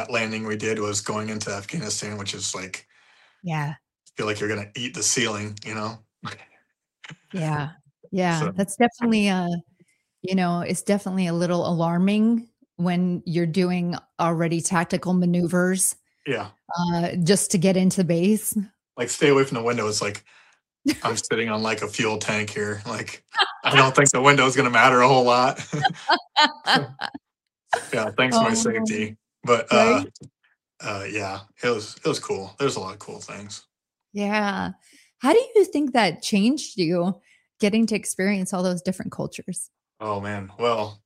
landing we did was going into Afghanistan, which is like, Yeah. feel like you're gonna eat the ceiling, you know? Yeah. Yeah. So That's definitely it's definitely a little alarming when you're doing already tactical maneuvers yeah, just to get into base. like stay away from the window. It's like I'm sitting on like a fuel tank here. Like I don't think the window is gonna matter a whole lot. Yeah, thanks for my Oh, safety. But right? yeah, it was cool. There's a lot of cool things. Yeah. How do you think that changed you getting to experience all those different cultures? Oh man. Well,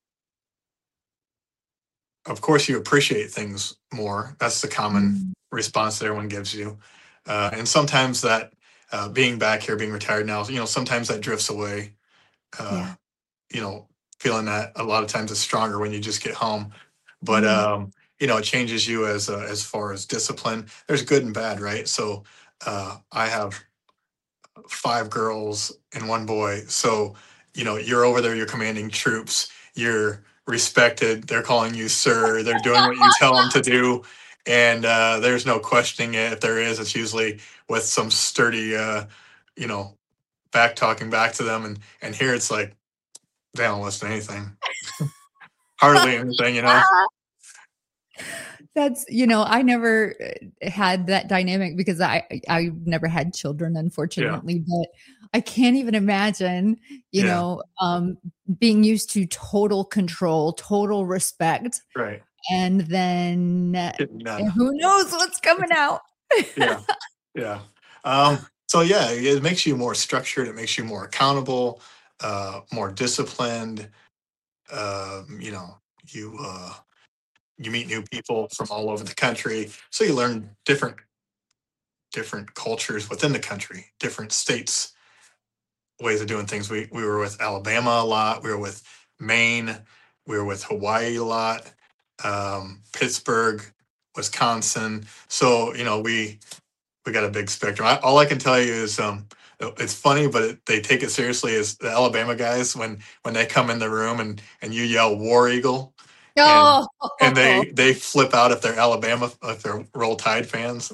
of course you appreciate things more. That's the common Mm, response that everyone gives you. And sometimes that being back here, being retired now, sometimes that drifts away. Uh, yeah. you know, feeling that a lot of times it's stronger when you just get home. But Mm, it changes you as far as discipline. There's good and bad, right? So I have 5 girls and 1 boy. So, you're over there, you're commanding troops, you're respected, they're calling you sir, they're doing what you tell them to do. And there's no questioning it. If there is, it's usually with some sturdy, you know, back talking back to them. And here it's like, they don't listen to anything, hardly anything. That's, I never had that dynamic because I never had children, Yeah. unfortunately, but I can't even imagine, Yeah. being used to total control, total respect, Right. and then Getting none. who knows what's coming out. Yeah. Yeah. So yeah, it makes you more structured. It makes you more accountable, more disciplined. You know, you meet new people from all over the country, so you learn different cultures within the country, different states, ways of doing things. We were with Alabama a lot. We were with Maine. We were with Hawaii a lot. Pittsburgh, Wisconsin. So we got a big spectrum. All I can tell you is it's funny, but they take it seriously. Is the Alabama guys when they come in the room and you yell War Eagle, and and Oh, they flip out if they're Alabama, if they're Roll Tide fans.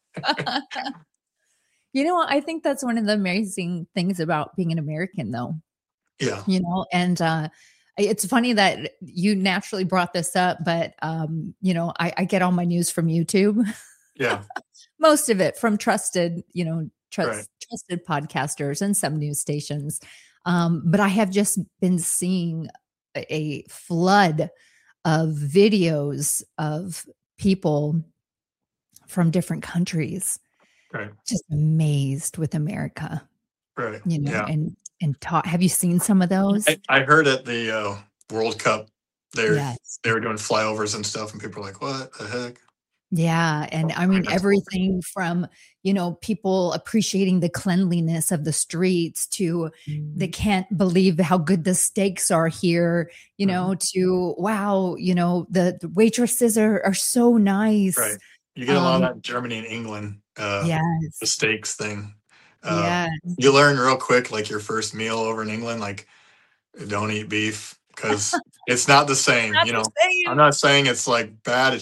I think that's one of the amazing things about being an American, though. Yeah, And it's funny that you naturally brought this up, but I get all my news from YouTube. yeah, Most of it from trusted, right, trusted podcasters and some news stations. But I have just been seeing a flood of videos of people from different countries, right, just amazed with America, right. Yeah, and taught. Have you seen some of those? I heard at the World Cup they Yes. they were doing flyovers and stuff, and people were like, "What the heck?" Yeah, and I mean That's cool. everything from, people appreciating the cleanliness of the streets to they can't believe how good the steaks are here, Mhm. to wow, the waitresses are so nice. Right. You get a lot of Um, that in Germany and England, the yes. steaks thing. Uh, Yeah. you learn real quick, like your first meal over in England, like don't eat beef because it's not the same. Not the I'm same. not saying it's like bad.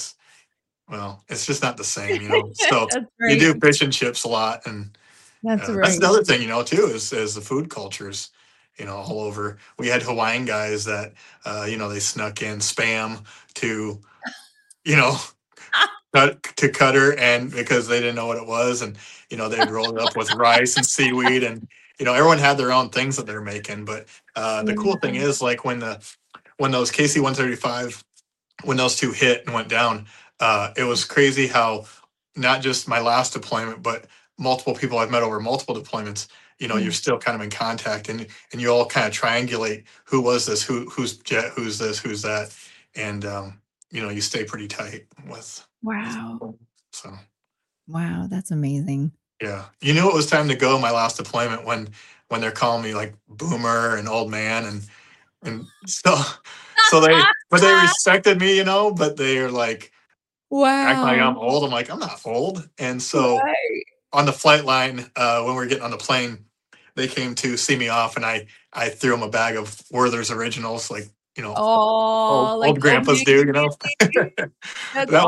It's just not the same. So That's you right. do fish and chips a lot, and That's that's right. another thing, too, is the food cultures. All over. We had Hawaiian guys that, they snuck in spam to, you know, cut to cutter, and because they didn't know what it was, and they'd roll it up with rice and seaweed, and everyone had their own things that they're making. But the cool thing Yeah. is, like when those KC-135, when those two hit and went down, it was crazy how not just my last deployment, but multiple people I've met over multiple deployments. You're Yeah. still kind of in contact, and you all kind of triangulate who was this, who's jet, who's this, who's that, and you stay pretty tight with Wow. people. So Wow, that's amazing. yeah, you knew it was time to go. My last deployment when they're calling me like boomer and old man, and so they respected me, but they're like acting like Wow. I'm old. I'm like, I'm not old. And so Right. on the flight line, when we were getting on the plane, they came to see me off, and I threw them a bag of Werther's Originals, like old Oh, like old old grandpas man do. candy. That's That